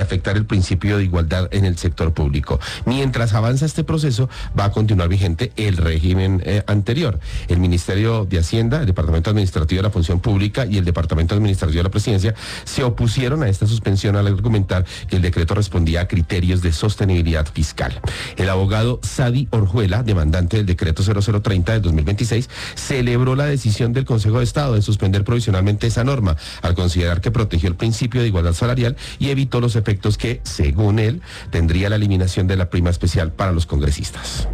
afectar el principio de igualdad en el sector público. Mientras avanza este proceso, va a continuar vigente el régimen anterior. El Ministerio de Hacienda, el Departamento Administrativo de la Función Pública y el Departamento Administrativo de la Presidencia se opusieron a esta suspensión al argumentar que el decreto respondía a criterios de sostenibilidad fiscal. El abogado Sadi Orjuela, demandante del decreto 0030 del 2026, celebró la decisión del Consejo de Estado de suspender provisionalmente esa norma, al considerar que protegió el principio de igualdad salarial y evitó los efectos que, según él, tendría la eliminación de la prima especial para los congresistas.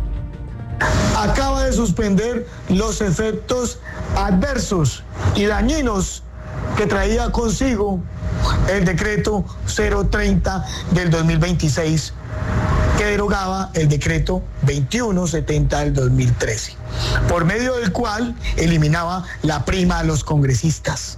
Acaba de suspender los efectos adversos y dañinos que traía consigo el decreto 030 del 2026, que derogaba el decreto 2170 del 2013, por medio del cual eliminaba la prima a los congresistas.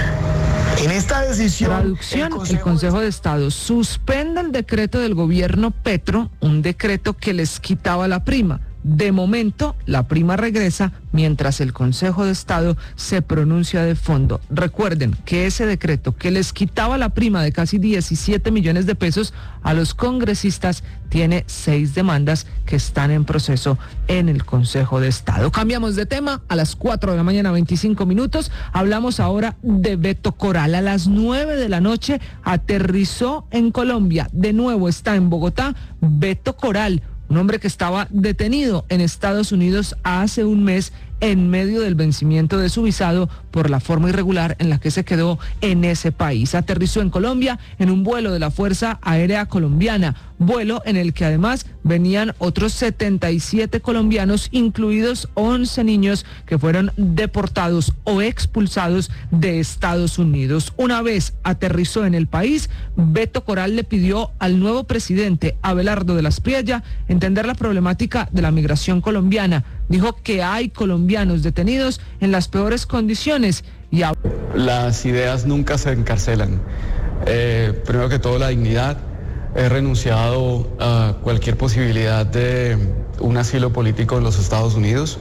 En esta decisión, traducción, el Consejo de Estado suspende el decreto del gobierno Petro, un decreto que les quitaba la prima. De momento, la prima regresa mientras el Consejo de Estado se pronuncia de fondo. Recuerden que ese decreto que les quitaba la prima de casi 17 millones de pesos a los congresistas tiene 6 demandas que están en proceso en el Consejo de Estado. Cambiamos de tema a las 4 de la mañana, 25 minutos. Hablamos ahora de Beto Coral. A las 9 de la noche aterrizó en Colombia. De nuevo está en Bogotá Beto Coral, un hombre que estaba detenido en Estados Unidos hace un mes en medio del vencimiento de su visado por la forma irregular en la que se quedó en ese país. Aterrizó en Colombia en un vuelo de la Fuerza Aérea Colombiana, vuelo en el que además venían otros 77 colombianos, incluidos 11 niños que fueron deportados o expulsados de Estados Unidos. Una vez aterrizó en el país, Beto Coral le pidió al nuevo presidente, Abelardo de la Espriella, entender la problemática de la migración colombiana. Dijo que hay colombianos detenidos en las peores condiciones y las ideas nunca se encarcelan. Primero que todo, la dignidad. He renunciado a cualquier posibilidad de un asilo político en los Estados Unidos.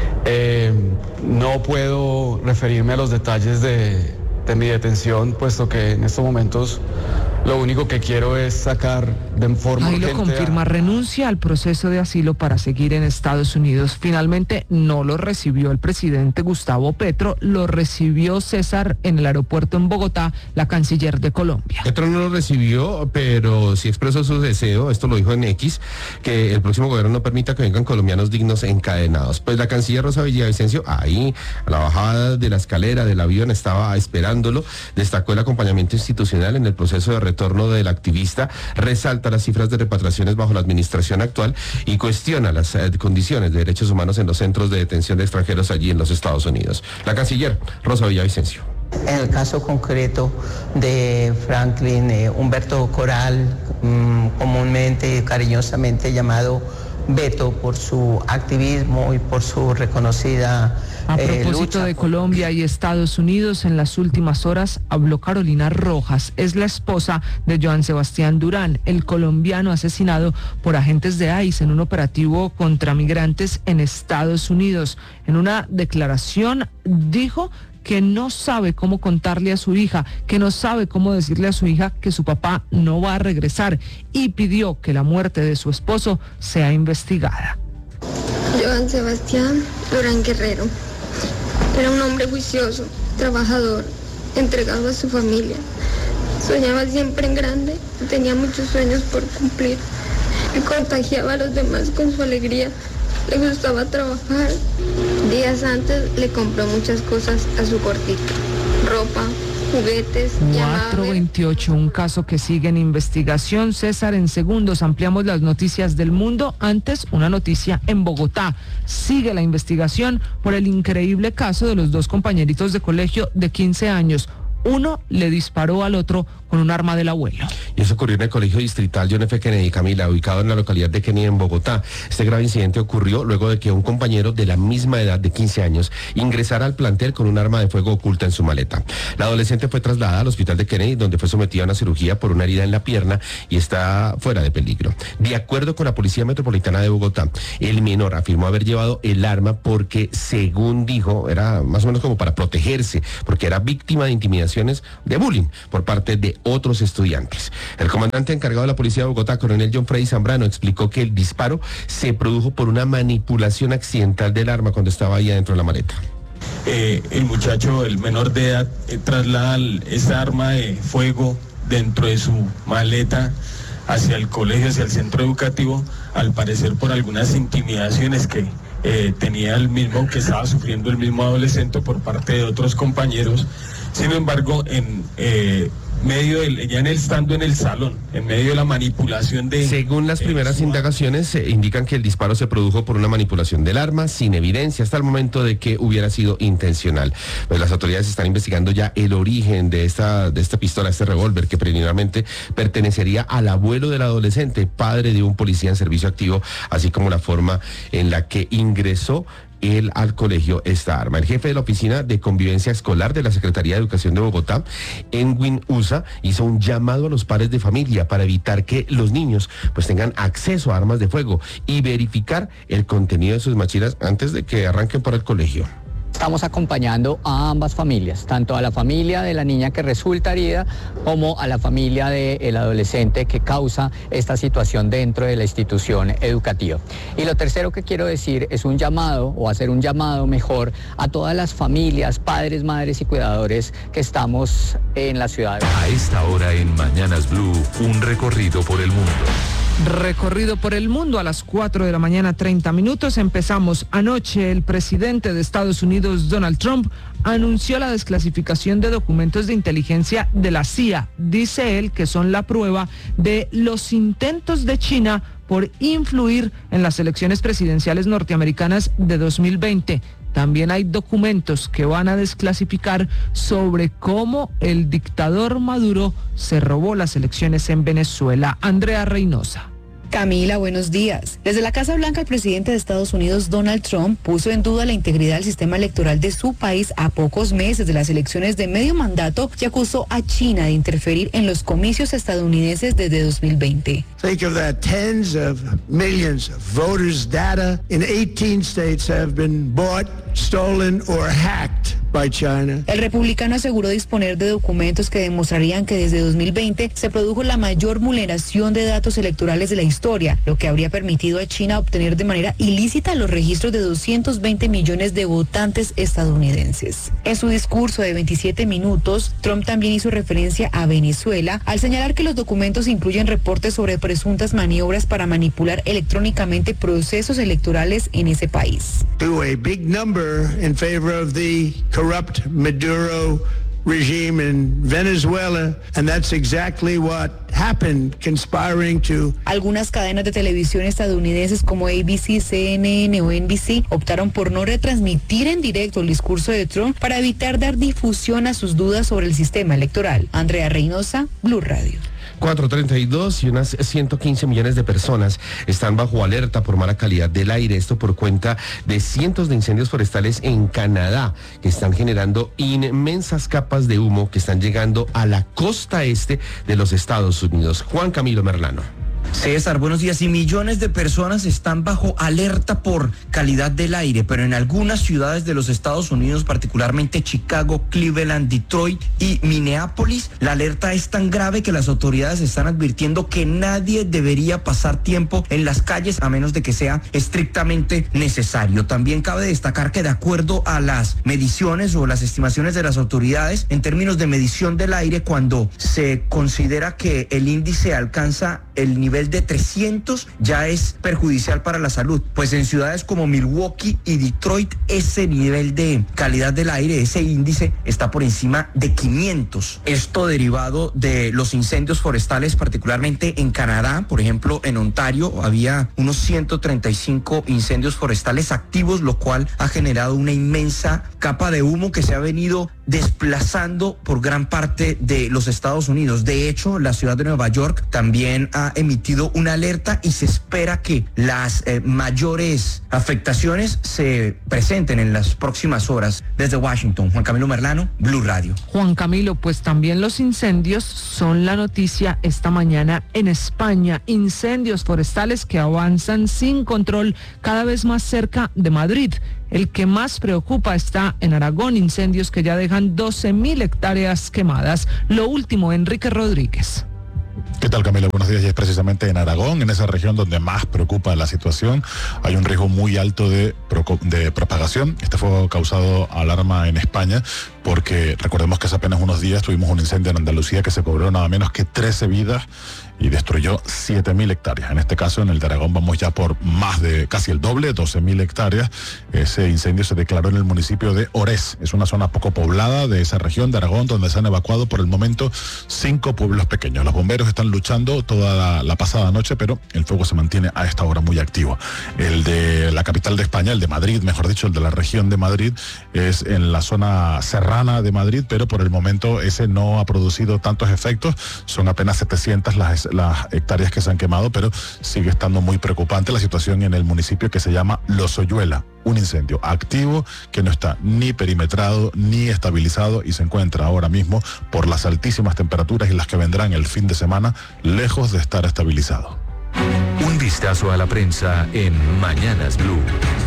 No puedo referirme a los detalles de mi detención, puesto que en estos momentos lo único que quiero es sacar de forma urgente. Ahí lo confirma, renuncia al proceso de asilo para seguir en Estados Unidos. Finalmente no lo recibió el presidente Gustavo Petro, lo recibió César en el aeropuerto en Bogotá, la canciller de Colombia. Petro no lo recibió, pero sí expresó su deseo, esto lo dijo en X, que el próximo gobierno no permita que vengan colombianos dignos encadenados. Pues la canciller Rosa Villavicencio, ahí a la bajada de la escalera del avión, estaba esperándolo, destacó el acompañamiento institucional en el proceso de retorno del activista, resalta las cifras de repatriaciones bajo la administración actual y cuestiona las condiciones de derechos humanos en los centros de detención de extranjeros allí en los Estados Unidos. La canciller Rosa Villavicencio. En el caso concreto de Franklin Humberto Coral, comúnmente y cariñosamente llamado Beto por su activismo y por su reconocida A propósito lucha de Colombia y Estados Unidos, en las últimas horas habló Carolina Rojas, es la esposa de Joan Sebastián Durán, el colombiano asesinado por agentes de ICE en un operativo contra migrantes en Estados Unidos. En una declaración dijo que no sabe cómo contarle a su hija, que no sabe cómo decirle a su hija que su papá no va a regresar y pidió que la muerte de su esposo sea investigada. Joan Sebastián Durán Guerrero era un hombre juicioso, trabajador, entregado a su familia. Soñaba siempre en grande, tenía muchos sueños por cumplir y contagiaba a los demás con su alegría. Le gustaba trabajar. Días antes le compró muchas cosas a su cortito, ropa, juguetes. 428, un caso que sigue en investigación. César, en segundos ampliamos las noticias del mundo. Antes, una noticia en Bogotá. Sigue la investigación por el increíble caso de los dos compañeritos de colegio de 15 años. Uno le disparó al otro con un arma del abuelo. Y eso ocurrió en el Colegio Distrital John F. Kennedy, Camila, ubicado en la localidad de Kennedy, en Bogotá. Este grave incidente ocurrió luego de que un compañero de la misma edad de 15 años ingresara al plantel con un arma de fuego oculta en su maleta. La adolescente fue trasladada al hospital de Kennedy, donde fue sometida a una cirugía por una herida en la pierna y está fuera de peligro. De acuerdo con la Policía Metropolitana de Bogotá, el menor afirmó haber llevado el arma porque, según dijo, era más o menos como para protegerse, porque era víctima de intimidación alegaciones de bullying por parte de otros estudiantes. El comandante encargado de la Policía de Bogotá, coronel John Freddy Zambrano, explicó que el disparo se produjo por una manipulación accidental del arma cuando estaba ahí adentro de la maleta. El muchacho, el menor de edad, traslada esa arma de fuego dentro de su maleta hacia el colegio, hacia el centro educativo, al parecer por algunas intimidaciones que tenía el mismo, que estaba sufriendo el mismo adolescente por parte de otros compañeros. Sin embargo, estando en el salón, en medio de la manipulación de... Según las primeras indagaciones, indican que el disparo se produjo por una manipulación del arma, sin evidencia hasta el momento de que hubiera sido intencional. Pues las autoridades están investigando ya el origen de esta pistola, este revólver, que preliminarmente pertenecería al abuelo del adolescente, padre de un policía en servicio activo, así como la forma en la que ingresó él al colegio esta arma. El jefe de la Oficina de Convivencia Escolar de la Secretaría de Educación de Bogotá, Edwin Usa, hizo un llamado a los padres de familia para evitar que los niños pues tengan acceso a armas de fuego y verificar el contenido de sus mochilas antes de que arranquen para el colegio. Estamos acompañando a ambas familias, tanto a la familia de la niña que resulta herida como a la familia del adolescente que causa esta situación dentro de la institución educativa. Y lo tercero que quiero decir es un llamado, o hacer un llamado mejor, a todas las familias, padres, madres y cuidadores que estamos en la ciudad. A esta hora en Mañanas Blue, un recorrido por el mundo. Recorrido por el mundo a las 4 de la mañana, 30 minutos. Empezamos anoche. El presidente de Estados Unidos, Donald Trump, anunció la desclasificación de documentos de inteligencia de la CIA. Dice él que son la prueba de los intentos de China por influir en las elecciones presidenciales norteamericanas de 2020. También hay documentos que van a desclasificar sobre cómo el dictador Maduro se robó las elecciones en Venezuela. Andrea Reynosa. Camila, buenos días. Desde la Casa Blanca, el presidente de Estados Unidos, Donald Trump, puso en duda la integridad del sistema electoral de su país a pocos meses de las elecciones de medio mandato y acusó a China de interferir en los comicios estadounidenses desde 2020. Think of that. Tens of millions of voters' data in 18 states have been bought, stolen or hacked by China. El republicano aseguró disponer de documentos que demostrarían que desde 2020 se produjo la mayor vulneración de datos electorales de la historia, lo que habría permitido a China obtener de manera ilícita los registros de 220 millones de votantes estadounidenses. En su discurso de 27 minutos, Trump también hizo referencia a Venezuela al señalar que los documentos incluyen reportes sobre presuntas maniobras para manipular electrónicamente procesos electorales en ese país. To a big number in favor of the corrupt Maduro regime in Venezuela, and that's exactly what happened, conspiring to... Algunas cadenas de televisión estadounidenses como ABC, CNN o NBC optaron por no retransmitir en directo el discurso de Trump para evitar dar difusión a sus dudas sobre el sistema electoral. Andrea Reynosa, Blue Radio. 4:32 y unas 115 millones de personas están bajo alerta por mala calidad del aire. Esto por cuenta de cientos de incendios forestales en Canadá que están generando inmensas capas de humo que están llegando a la costa este de los Estados Unidos. Juan Camilo Merlano. César, buenos días. Y millones de personas están bajo alerta por calidad del aire, pero en algunas ciudades de los Estados Unidos, particularmente Chicago, Cleveland, Detroit y Minneapolis, la alerta es tan grave que las autoridades están advirtiendo que nadie debería pasar tiempo en las calles a menos de que sea estrictamente necesario. También cabe destacar que de acuerdo a las mediciones o las estimaciones de las autoridades en términos de medición del aire, cuando se considera que el índice alcanza el nivel de 300 ya es perjudicial para la salud, pues en ciudades como Milwaukee y Detroit ese nivel de calidad del aire, ese índice está por encima de 500. Esto derivado de los incendios forestales, particularmente en Canadá. Por ejemplo, en Ontario había unos 135 incendios forestales activos, lo cual ha generado una inmensa capa de humo que se ha venido desplazando por gran parte de los Estados Unidos. De hecho, la ciudad de Nueva York también ha emitido emitido una alerta y se espera que las mayores afectaciones se presenten en las próximas horas. Desde Washington, Juan Camilo Merlano, Blue Radio. Juan Camilo, pues también los incendios son la noticia esta mañana en España. Incendios forestales que avanzan sin control cada vez más cerca de Madrid. El que más preocupa está en Aragón, incendios que ya dejan 12.000 hectáreas quemadas. Lo último, Enrique Rodríguez. ¿Qué tal, Camila? Buenos días. Y es precisamente en Aragón, en esa región donde más preocupa la situación. Hay un riesgo muy alto de propagación. Este fuego ha causado alarma en España porque recordemos que hace apenas unos días tuvimos un incendio en Andalucía que se cobró nada menos que 13 vidas y destruyó 7.000 hectáreas. En este caso, en el de Aragón, vamos ya por más de casi el doble, 12.000 hectáreas. Ese incendio se declaró en el municipio de Orés. Es una zona poco poblada de esa región de Aragón, donde se han evacuado por el momento 5 pueblos pequeños. Los bomberos están luchando toda la pasada noche, pero el fuego se mantiene a esta hora muy activo. El de la capital de España, el de Madrid, mejor dicho, el de la región de Madrid, es en la zona serrana de Madrid, pero por el momento ese no ha producido tantos efectos. Son apenas 700 las hectáreas que se han quemado, pero sigue estando muy preocupante la situación en el municipio que se llama Lozoyuela. Un incendio activo que no está ni perimetrado ni estabilizado y se encuentra ahora mismo por las altísimas temperaturas y las que vendrán el fin de semana, lejos de estar estabilizado. Un vistazo a la prensa en Mañanas Blue.